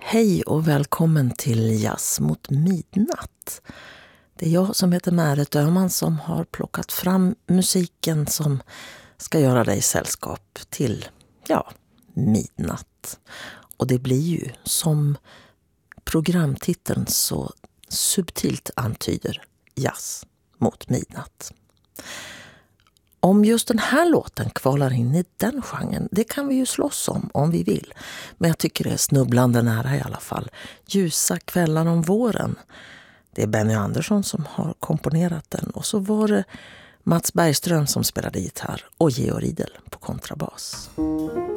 Hej och välkommen till Jazz mot midnatt. Det är jag som heter Märet Öhman som har plockat fram musiken som ska göra dig sällskap till, midnatt. Och det blir ju som programtiteln så subtilt antyder, jazz mot midnatt. Om just den här låten kvalar in i den genren, det kan vi ju slåss om vi vill. Men jag tycker det är snubblande nära i alla fall. Ljusa kvällar om våren. Det är Benny Andersson som har komponerat den. Och så var det Mats Bergström som spelade gitarr och Georg Riedel på kontrabas.